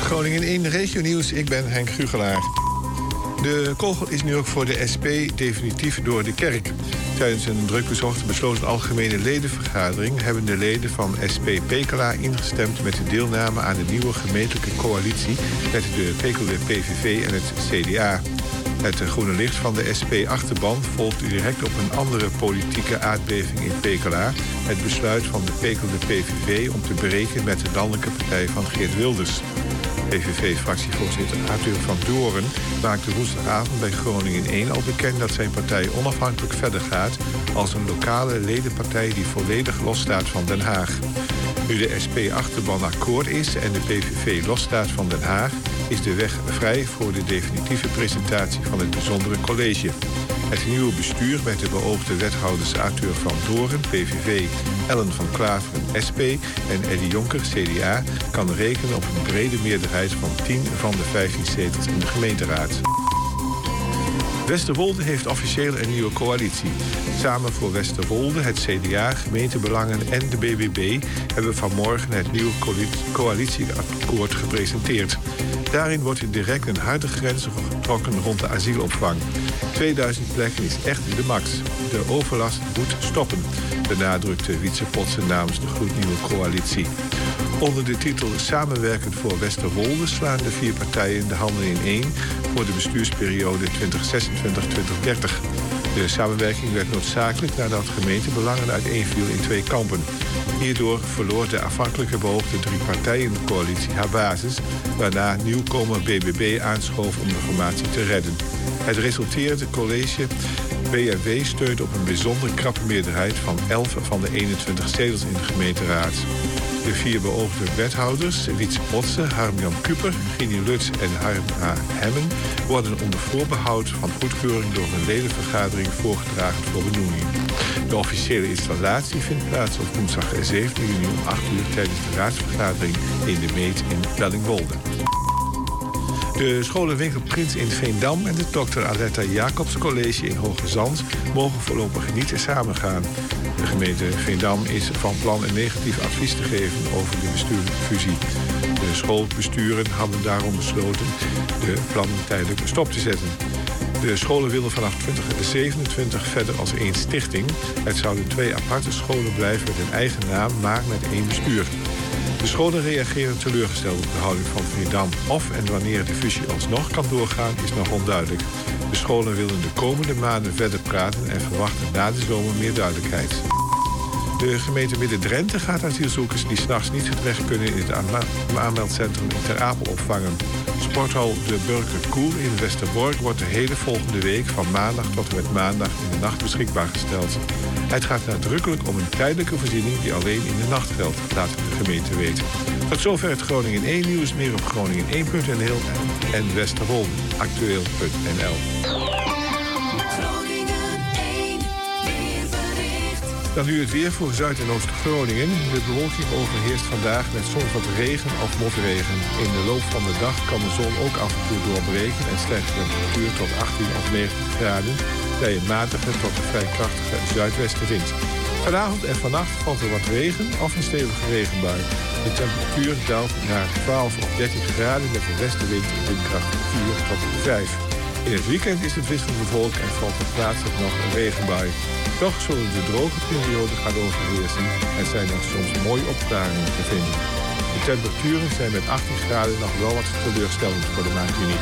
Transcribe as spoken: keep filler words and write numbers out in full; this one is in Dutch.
Groningen één regionieuws, ik ben Henk Gugelaar. De kogel is nu ook voor de S P definitief door de kerk. Tijdens een druk bezochte besloten algemene ledenvergadering hebben de leden van S P Pekela ingestemd met de deelname aan de nieuwe gemeentelijke coalitie met de Pekela P V V en het C D A. Het groene licht van de S P-achterban volgt direct op een andere politieke aardbeving in Pekela. Het besluit van de Pekela P V V om te breken met de landelijke partij van Geert Wilders. P V V-fractievoorzitter Arthur van Doorn maakte woensdagavond bij Groningen één al bekend dat zijn partij onafhankelijk verder gaat als een lokale ledenpartij die volledig losstaat van Den Haag. Nu de S P-achterban akkoord is en de P V V losstaat van Den Haag, is de weg vrij voor de definitieve presentatie van het bijzondere college. Het nieuwe bestuur met de beoogde wethouders Arthur van Doorn, P V V, Ellen van Klaveren, S P en Eddy Jonker, C D A, kan rekenen op een brede meerderheid van tien van de vijftien zetels in de gemeenteraad. Westerwolde heeft officieel een nieuwe coalitie. Samen voor Westerwolde, het C D A, gemeentebelangen en de B B B hebben vanmorgen het nieuwe coalitieakkoord gepresenteerd. Daarin wordt direct een harde grens getrokken rond de asielopvang. tweeduizend plekken is echt de max. De overlast moet stoppen, benadrukte Wietse Potsen namens de gloednieuwe coalitie. Onder de titel Samenwerkend voor Westerwolde slaan de vier partijen de handen in één voor de bestuursperiode twintig zesentwintig tot twintig dertig. De samenwerking werd noodzakelijk nadat gemeentebelangen uiteenviel in twee kampen. Hierdoor verloor de afhankelijke beoogde drie partijencoalitie haar basis, waarna nieuwkomer B B B aanschoof om de formatie te redden. Het resulteerde college B N W steunt op een bijzonder krappe meerderheid van elf van de eenentwintig zetels in de gemeenteraad. De vier beoogde wethouders, Wietse Potsen, Harm-Jan Kuper, Gini Lutz en Harma Hemmen, worden onder voorbehoud van goedkeuring door een ledenvergadering voorgedragen voor benoeming. De officiële installatie vindt plaats op woensdag zeventien juni om acht uur tijdens de raadsvergadering in de Meet in Bellingwolde. De scholenwinkel Prins in Veendam en de dokter Aletta Jacobs College in Hoogezand mogen voorlopig niet samengaan. De gemeente Veendam is van plan een negatief advies te geven over de bestuurlijke fusie. De schoolbesturen hadden daarom besloten de plannen tijdelijk stop te zetten. De scholen willen vanaf twintig zevenentwintig verder als één stichting. Het zouden twee aparte scholen blijven met een eigen naam, maar met één bestuur. De scholen reageren teleurgesteld op de houding van Veendam. Of en wanneer de fusie alsnog kan doorgaan is nog onduidelijk. De scholen willen de komende maanden verder praten en verwachten na de zomer meer duidelijkheid. De gemeente Midden-Drenthe gaat asielzoekers die 's nachts niet weg kunnen in het aanmeldcentrum in Ter Apel opvangen. Sporthal De Burger Koel in Westerbork wordt de hele volgende week van maandag tot en met maandag in de nacht beschikbaar gesteld. Het gaat nadrukkelijk om een tijdelijke voorziening die alleen in de nacht geldt, laat de gemeente weten. Tot zover het Groningen één nieuws, meer op groningen één punt n l en Westerwolde actueel punt n l. Dan nu het weer voor Zuid- en Oost-Groningen. De bewolking overheerst vandaag met soms wat regen of motregen. In de loop van de dag kan de zon ook af en toe doorbreken en stijgt de temperatuur tot achttien of negentien graden bij een matige tot een vrij krachtige zuidwestenwind. Vanavond en vannacht valt er wat regen of een stevige regenbui. De temperatuur daalt naar twaalf of dertien graden met een westenwind in windkracht vier tot vijf. In het weekend is het wisselend bewolkt en valt er plaatselijk nog een regenbui. Toch zullen de droge perioden gaan overheersen en zijn er soms mooie opklaringen te vinden. De temperaturen zijn met achttien graden nog wel wat teleurstellend voor de maand juni.